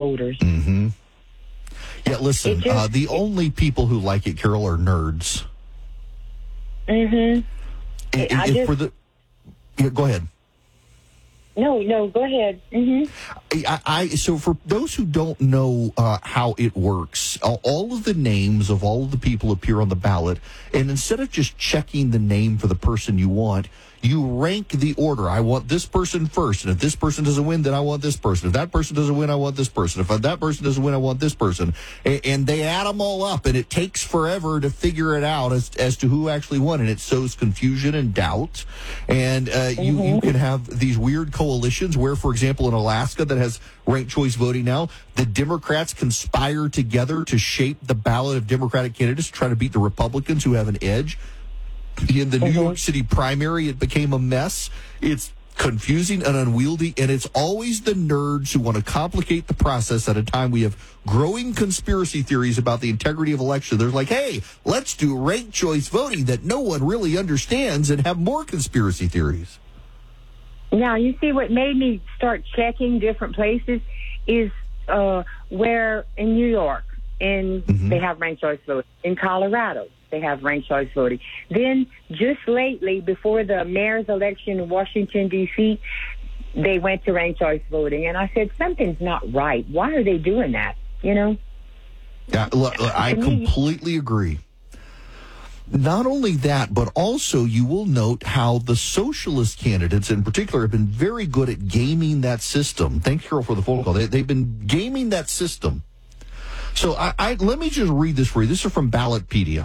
voters. Mm-hmm. Yeah, listen, the only people who like it, Carol, are nerds. Mm-hmm. Go ahead. No, go ahead. Mm-hmm. So for those who don't know how it works, all of the names of all of the people appear on the ballot, and instead of just checking the name for the person you want, you rank the order. I want this person first, and if this person doesn't win, then I want this person. If that person doesn't win, I want this person. If that person doesn't win, I want this person. And they add them all up, and it takes forever to figure it out as to who actually won, and it sows confusion and doubt. And you can have these weird coalitions where, for example, in Alaska that has ranked choice voting now, the Democrats conspire together to shape the ballot of Democratic candidates to try to beat the Republicans who have an edge. In the New York City primary, it became a mess. It's confusing and unwieldy, and it's always the nerds who want to complicate the process at a time we have growing conspiracy theories about the integrity of election. They're like, hey, let's do ranked choice voting that no one really understands and have more conspiracy theories. Now, you see what made me start checking different places is where in New York, they have ranked choice voting. In Colorado, they have ranked choice voting. Then just lately, before the mayor's election in Washington, D.C., they went to ranked choice voting. And I said, something's not right. Why are they doing that, you know? Yeah, look, I completely agree. Not only that, but also you will note how the socialist candidates in particular have been very good at gaming that system. Thanks, Carol, for the phone call. They've been gaming that system. So let me just read this for you. This is from Ballotpedia.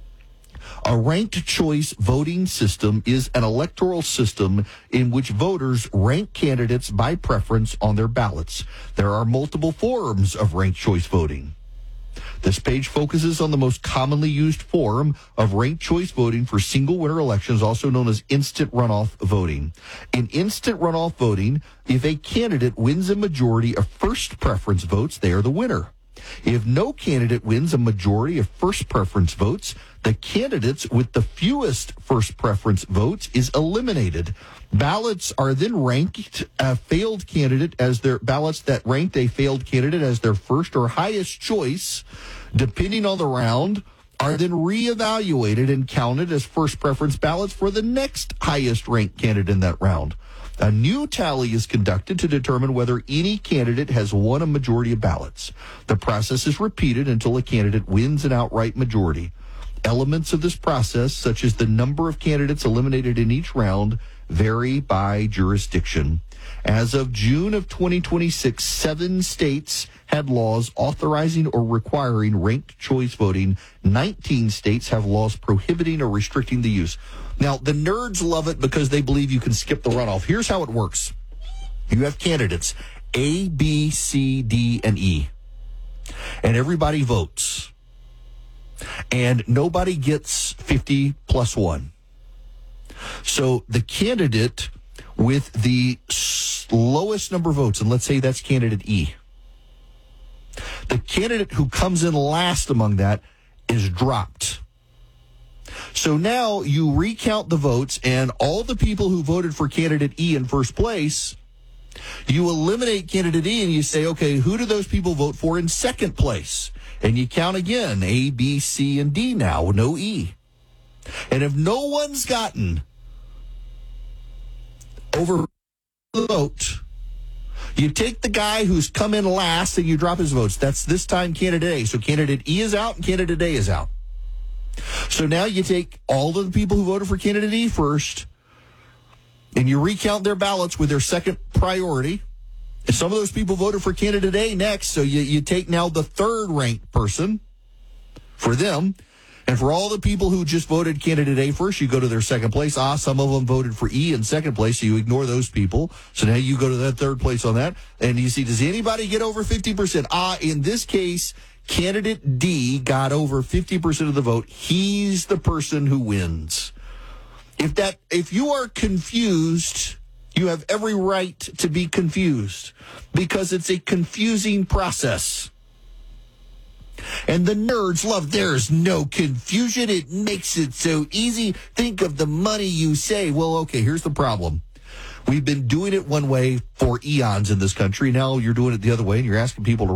A ranked choice voting system is an electoral system in which voters rank candidates by preference on their ballots. There are multiple forms of ranked choice voting. This page focuses on the most commonly used form of ranked choice voting for single winner elections, also known as instant runoff voting. In instant runoff voting, if a candidate wins a majority of first preference votes, they are the winner. If no candidate wins a majority of first preference votes, the candidates with the fewest first preference votes is eliminated. Ballots are then ranked a failed candidate as their ballots that ranked a failed candidate as their first or highest choice, depending on the round, are then reevaluated and counted as first preference ballots for the next highest ranked candidate in that round. A new tally is conducted to determine whether any candidate has won a majority of ballots. The process is repeated until a candidate wins an outright majority. Elements of this process, such as the number of candidates eliminated in each round, vary by jurisdiction. As of June of 2026, 7 states had laws authorizing or requiring ranked choice voting. 19 states have laws prohibiting or restricting the use. Now, the nerds love it because they believe you can skip the runoff. Here's how it works. You have candidates A, B, C, D, and E. And everybody votes. And nobody gets 50 plus 1. So the candidate with the lowest number of votes, and let's say that's candidate E, the candidate who comes in last among that is dropped. So now you recount the votes, and all the people who voted for candidate E in first place, you eliminate candidate E and you say, okay, who do those people vote for in second place? And you count again, A, B, C, and D now, no E. And if no one's gotten over the vote, you take the guy who's come in last and you drop his votes. That's this time candidate A. So candidate E is out and candidate A is out. So now you take all of the people who voted for candidate E first and you recount their ballots with their second priority. And some of those people voted for candidate A next. So you take now the third ranked person for them. And for all the people who just voted candidate A first, you go to their second place. Some of them voted for E in second place, so you ignore those people. So now you go to that third place on that. And you see, does anybody get over 50%? In this case, candidate D got over 50% of the vote. He's the person who wins. If you are confused, you have every right to be confused because it's a confusing process. And the nerds love there's no confusion. It makes it so easy. Think of the money you save. Well, okay, here's the problem. We've been doing it one way for eons in this country. Now you're doing it the other way, and you're asking people to